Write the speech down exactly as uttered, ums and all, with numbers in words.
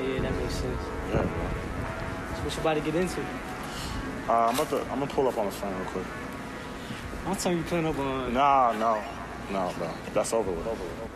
yeah, that makes sense. Yeah, bro. So what you about to get into? Uh, I'm about to, I'm gonna pull up on the phone real quick. I'll tell you putting up on... Nah, no. No, bro. That's over with. Over with.